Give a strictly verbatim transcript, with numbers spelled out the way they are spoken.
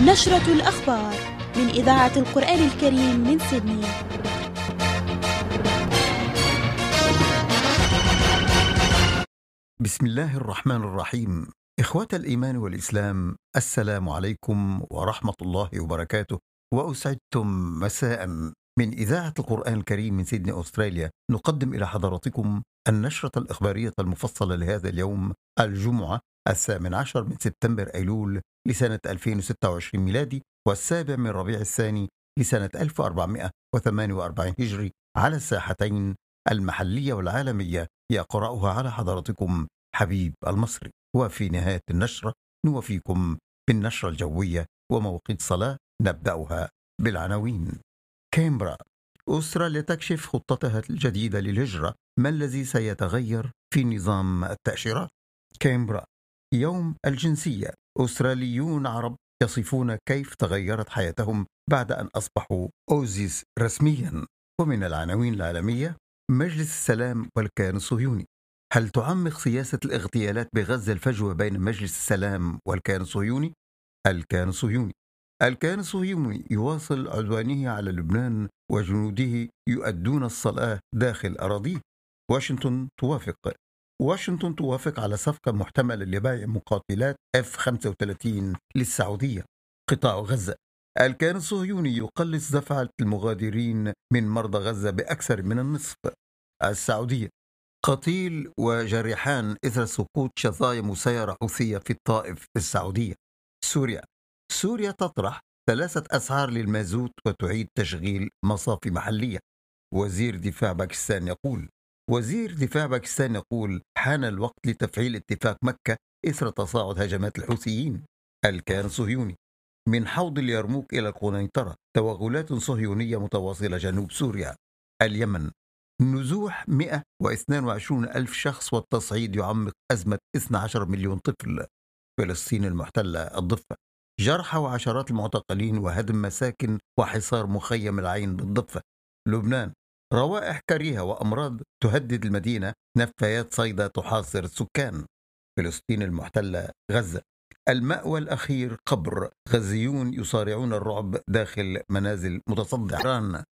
نشرة الأخبار من إذاعة القرآن الكريم من سيدني. بسم الله الرحمن الرحيم. إخوة الإيمان والإسلام، السلام عليكم ورحمة الله وبركاته، وأسعدتم مساء. من إذاعة القرآن الكريم من سيدني أستراليا نقدم إلى حضراتكم النشرة الإخبارية المفصلة لهذا اليوم، الجمعة الثامن عشر من سبتمبر أيلول لسنة ألفين وستة وعشرين ميلادي، والسابع من ربيع الثاني لسنة ألف وأربعمائة وثمانية وأربعين هجري، على الساحتين المحلية والعالمية. يقرأها على حضراتكم حبيب المصري. وفي نهاية النشرة نوفيكم بالنشرة الجوية وموقيت صلاة. نبدأها بالعناوين. كامبرا: أستراليا تكشف خطتها الجديدة للهجرة، ما الذي سيتغير في نظام التأشيرات؟ كامبرا: يوم الجنسية، أستراليون عرب يصفون كيف تغيرت حياتهم بعد أن أصبحوا أوزيس رسميا. ومن العناوين العالمية: مجلس السلام والكيان الصهيوني، هل تعمق سياسة الاغتيالات بغزة الفجوة بين مجلس السلام والكيان الصهيوني؟ الكيان الصهيوني: الكيان الصهيوني يواصل عدوانه على لبنان وجنوده يؤدون الصلاة داخل أراضيه. واشنطن توافق واشنطن توافق على صفقة محتملة لبيع مقاتلات إف خمسة وثلاثين للسعودية. قطاع غزة: الكيان الصهيوني يقلص دفعة المغادرين من مرضى غزة بأكثر من النصف. السعودية: قتيل وجريحان إثر سقوط شظايا مسيرة حوثية في الطائف السعودية. سوريا: سوريا تطرح ثلاثة أسعار للمازوت وتعيد تشغيل مصافي محلية. وزير دفاع باكستان يقول وزير دفاع باكستان يقول حان الوقت لتفعيل اتفاق مكة إثر تصاعد هجمات الحوثيين. الكيان الصهيوني: من حوض اليرموك إلى القنيطرة، توغلات صهيونية متواصلة جنوب سوريا. اليمن: نزوح مئة واثنين وعشرين ألف شخص والتصعيد يعمق أزمة اثني عشر مليون طفل. فلسطين المحتلة الضفة: جرحى وعشرات المعتقلين وهدم مساكن وحصار مخيم العين بالضفة. لبنان: روائح كريهة وأمراض تهدد المدينة، نفايات صيدا تحاصر السكان. فلسطين المحتلة غزة: المأوى الأخير قبر، غزيون يصارعون الرعب داخل منازل متصدعة. إيران: